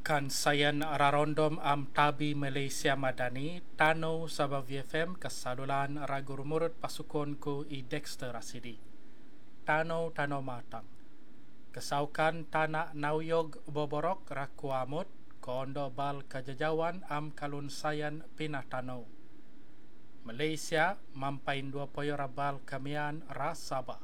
Kan sayan rarondom am tabi Malaysia Madani, Tano Sabah VFM kesalulan ragur murut pasukon ku I Dexter Rasidi. Tano matang. Kesaukan tanak nauyog boborok rakuamut, kondo bal kajajawan am kalun sayan pinah tano. Malaysia mampain 2 poyo rabal kamian ras Sabah.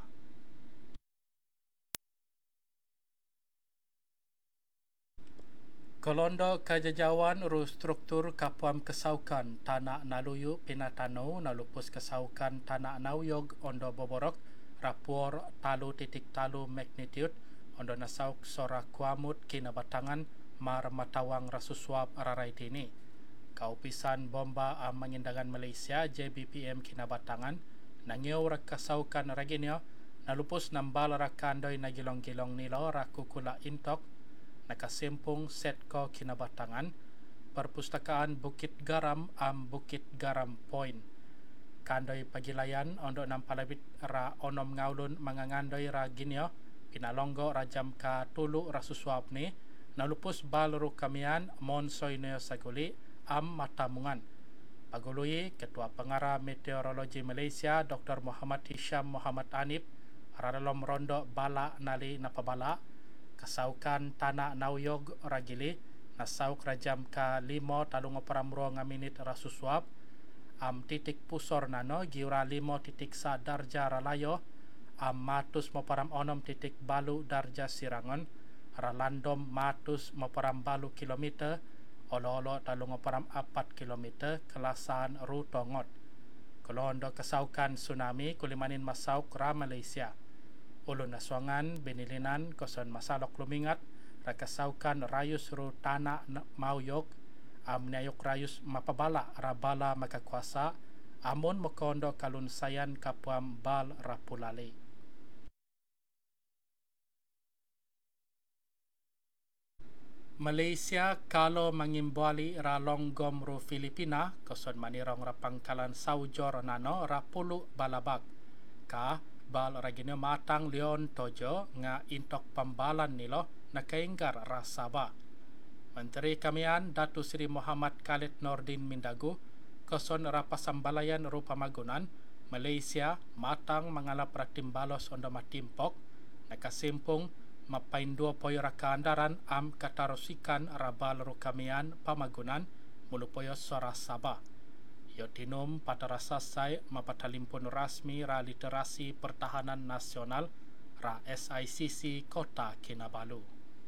Kolondo kajajawan ru struktur kapuam kesaukan tanak naluyu pinatano nalupus kesaukan tanak nauyog ondo boborok rapor talu magnitude ondo nasauk sora kuamut kinabatangan mar matawang rasuswab ararai tini. Kaupisan bomba mengindangan Malaysia JBPM kinabatangan nangiau rakasaukan raginyo nalupus nambal rakandoi nagilong-gilong nilo rakukula intok nakasimpung setko kinabatangan perpustakaan Bukit Garam Bukit Garam Point kandoi pagilayan ondo nampalabit ra onom ngaulun mangangandoi ra ginyo pinalonggo rajam ka tulu rasuswab ni nalupus balru kamian monsoy neo saguli matamungan pagului Ketua Pengarah Meteorologi Malaysia Dr. Muhammad Hisham Muhammad Anip radalom rondo bala nali napabala kasaukan tanak nauyog ragili nasauk rajam ka 5.3 minit rasuswab titik pusor nano giura 5.1 darja ralayo matus moparam onom titik balu darja sirangon ralandom matus moparam balu kilometer olo-olo 3.4 kilometer kelasan rutongot kolondo kasaukan tsunami kulimanin masauk ra Malaysia ulun naswangan benilinan koson masalok lumingat rakasaukan rayus ru tanak mauyog meniayuk rayus mapabala rabala makakuasa amun mokondo kalun sayan kapuam bal rapulali. Malaysia kalau mengimbali ralonggom ru Filipina koson manirong rapangkalan saujor nano rapulu balabag ka bal raginyo matang Leon Tojo nga intok pambalan nilo nakainggar rasaba. Menteri Kamian Datu Seri Muhammad Khalid Nordin Mindagu koson rapasambalayan ru pamagunan Malaysia matang mangalap ratimbalos ondo matimpok nakasimpung mapain 2 poyo raka andaran katarosikan rabal ru kamian pamagunan mulupoyo sora Sabah. Yotinum pada rasasai mapatalimpun rasmi ra literasi pertahanan nasional ra SICC Kota Kinabalu.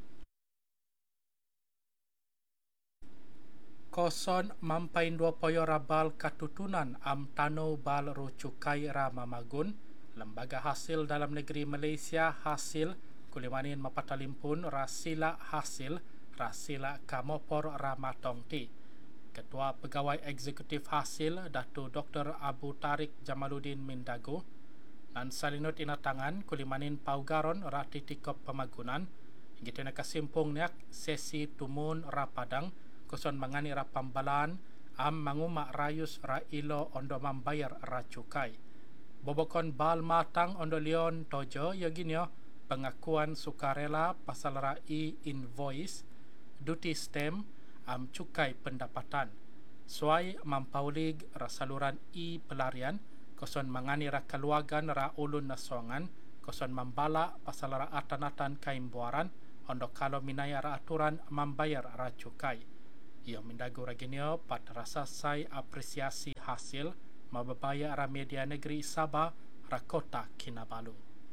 Koson mampain 2 poyo rabal katutunan tano bal ru cukai ra mamagun lembaga hasil dalam negeri Malaysia hasil kulimanin mapatalimpun rasila hasil rasila kamopor ra matongti. Ketua Pegawai Eksekutif Hasil Datu Dr. Abu Tarik Jamaluddin Mindagu dan salinut inatangan kulimanin paugaron ra titikop pemagunan gitu nakasimpung niak sesi tumun ra padang koson mangani ra pambalaan manguma rayus ra ilo ondo mambayar ra cukai bobokon bal matang ondo Leon Tojo yoginyo pengakuan sukarela pasal ra e-invoice duty stamp cukai pendapatan suai mampaulig ra saluran e-pelarian koson mangani ra keluargan ra ulun nasongan koson mambala pasal ra atan-atan kaimbuaran ondo kalau minaya ra aturan membayar ra cukai. Ia Mindagu raginyo pat rasa sai apresiasi hasil mababaya ra media negeri Sabah ra Kota Kinabalu.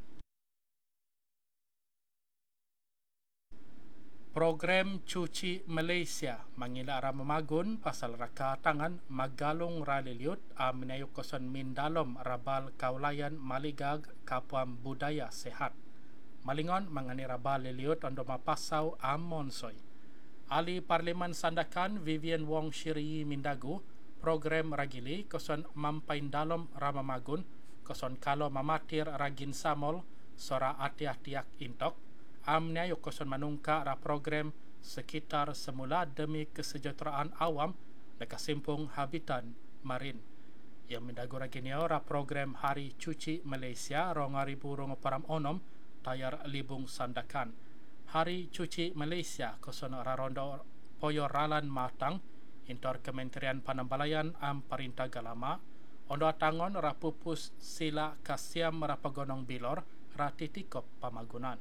Program Cuci Malaysia mangila ra mamagun pasal raka tangan magalung ra liliut menayuk koson mindalom rabal kaulayan maligag kapuam budaya sehat. Malingon mangani rabal liliut ondo mapasau monsoy. Ahli Parlimen Sandakan Vivian Wong Shiri Mindagu program ragili koson mampain dalom ramamagun koson kalau mamatir ragin samol sora ati-atiak intok amniayuk koson manungka ra program sekitar semula demi kesejahteraan awam nakasimpung habitan marin. Yang Mindagu raginyo ra program Hari Cuci Malaysia 2026 tayar libung Sandakan. Hari Cuci Malaysia koson rarondo poyo ralan matang intor Kementerian Panambalayan am Perintah Galama ondo atangon rapupus sila kasiam rapagonong bilor ratitikop pamagunan.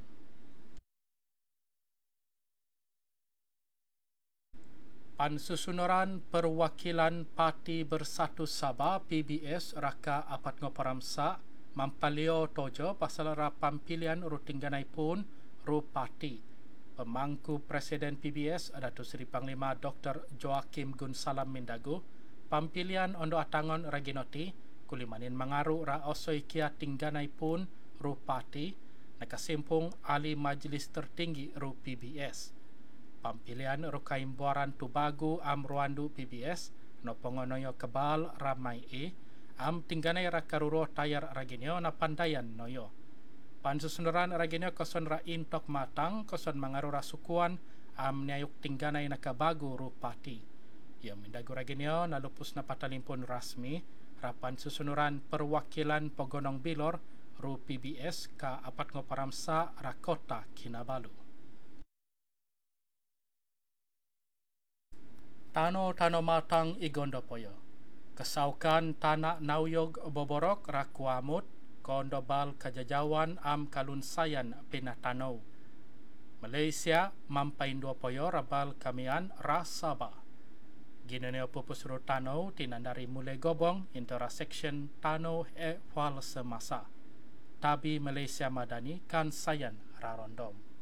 Pansusunuran Perwakilan Parti Bersatu Sabah PBS Raka Apat Ngoparamsa mampalio tojo pasal rapampilian rutingganai pun ru parti. Pemangku Presiden PBS Datuk Seri Panglima Dr. Joakim Gunsalam Mindagu pampilian ondo atangon raginoti kulimanin mangaru ra osoi kia tingganai pun ru parti nakasimpung ahli majlis tertinggi ru PBS. Pampilian rukaimbuaran Tubagu am Ruandu PBS no pongonoyo kebal ramai am tingganai rakaruro tayar raginyo na pandayan noyo. Pansusunuran raginyo koson ra intok matang koson mangaru rasukuan am niayuk tingganai nakabagu ru parti. Ia Mindagu raginyo na lupus na patalimpun rasmi rapan susunuran Perwakilan Pogonong Bilor ru PBS ka Apat Ngoparamsa Rakota Kinabalu. Tano matang Igondopoyo. Kesaukan Tanak Nauyog Boborok Rakuamut Kondobal Kajajawan am Kalunsayan Pinatanau. Malaysia mampain 2 poyo rabal kamian Rasaba. Gineneo pupus ru Tanau tinandari mulai gobong intersection Tanau Wal Semasa. Tabi Malaysia Madani kan sayan rarondom.